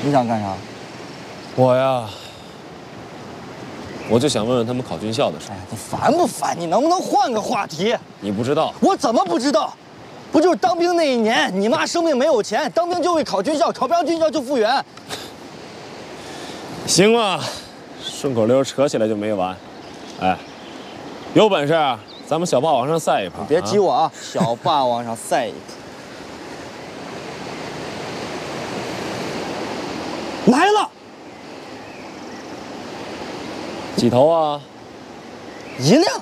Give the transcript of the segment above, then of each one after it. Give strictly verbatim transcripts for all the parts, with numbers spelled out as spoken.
你想干啥？ 我呀，我就想问问他们考军校的事。 哎呀，你烦不烦？你能不能换个话题？ 你不知道？ 我怎么不知道？不就是当兵那一年，你妈生病没有钱，当兵就会考军校，考不上军校就复员。 行吧，顺口溜扯起来就没完。哎，有本事咱们小霸王上赛一盘。 别激我啊！小霸王上赛一盘。来了， 几头啊？ 一辆。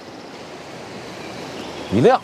一辆。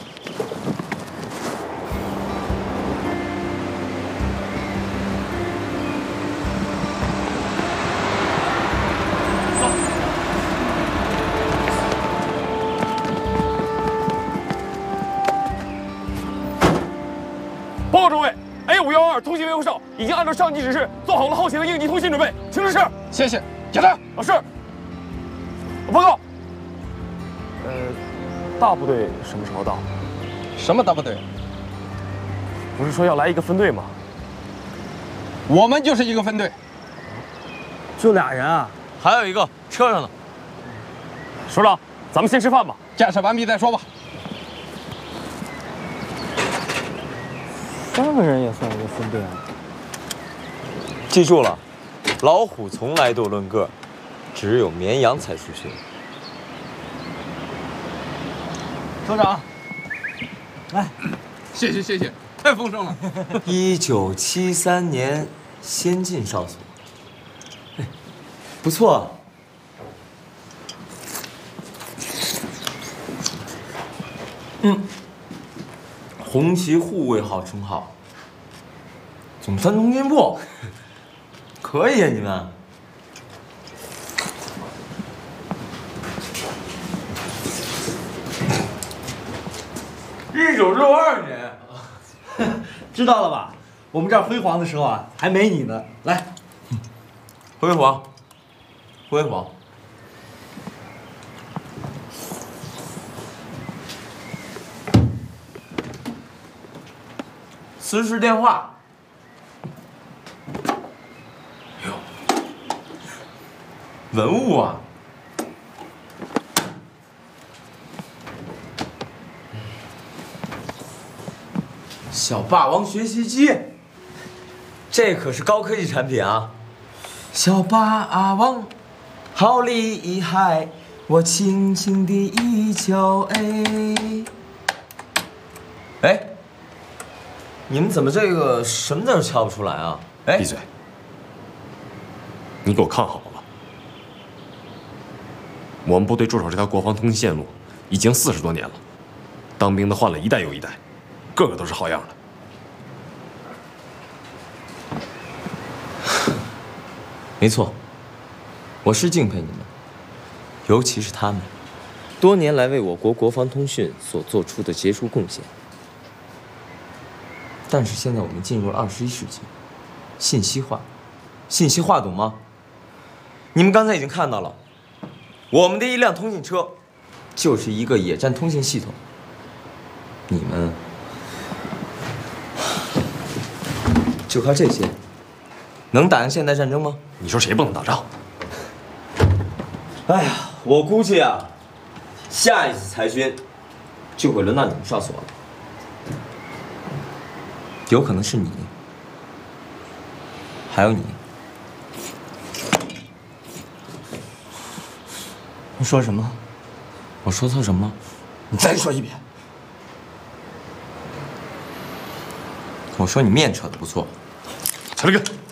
报告诸位 ，A 五幺二通信维护哨已经按照上级指示做好了后勤的应急通信准备，请指示。 谢谢，检查。 老师，报告。呃，大部队什么时候到？ 什么大部队？ 不是说要来一个分队吗？ 我们就是一个分队。 就俩人啊？ 还有一个车上呢。 首长，咱们先吃饭吧。 架设完毕再说吧。 三个人也算一个分队啊！ 记住了，老虎从来都论个，只有绵羊才出群。 首长，来， 谢谢谢谢，太丰盛了。 一九七三年先进哨所，哎，不错。嗯。红旗护卫号称号，总参通讯部，可以啊你们。一九六二年， 知道了吧？我们这儿辉煌的时候啊，还没你呢。来， 辉煌，辉煌。私事电话。哎呦，文物啊！小霸王学习机，这可是高科技产品啊！小霸王，好厉害，我轻轻的一敲，哎，哎。你们怎么这个什么字都敲不出来啊？哎， 闭嘴！你给我看好了，我们部队驻守这条国防通信线路已经四十多年了，当兵的换了一代又一代，个个都是好样的。没错，我是敬佩你们，尤其是他们，多年来为我国国防通讯所做出的杰出贡献。但是现在我们进入了二十一世纪，信息化，信息化懂吗？你们刚才已经看到了，我们的一辆通信车，就是一个野战通信系统。你们就靠这些，能打赢现代战争吗？ 你说谁不能打仗？ 哎呀，我估计啊，下一次裁军就会轮到你们哨所了。有可能是你，还有你。 你说什么？ 我说错什么了？ 你再说一遍。 我说你面扯的不错。 起来，哥。